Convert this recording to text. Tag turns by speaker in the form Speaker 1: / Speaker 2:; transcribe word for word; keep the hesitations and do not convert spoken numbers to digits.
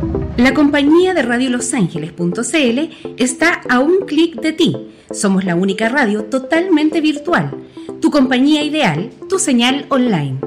Speaker 1: La compañía de radio los ángeles punto c l está a un clic de ti. Somos la única radio totalmente virtual. Tu compañía ideal, tu señal online.